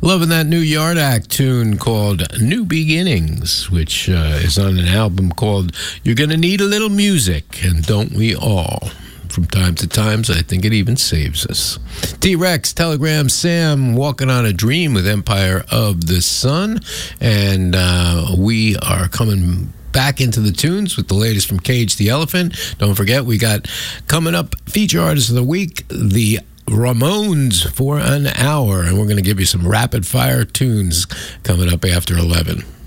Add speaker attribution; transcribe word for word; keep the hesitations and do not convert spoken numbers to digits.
Speaker 1: Loving that new Yard Act tune called New Beginnings, which uh, is on an album called You're Gonna Need a Little Music, and Don't We All? From time to times, I think it even saves us. T-Rex, Telegram Sam, Walking on a Dream with Empire of the Sun. And uh, we are coming back into the tunes with the latest from Cage the Elephant. Don't forget, we got coming up Feature Artist of the Week, the Ramones for an hour, and we're going to give you some rapid fire tunes coming up after eleven.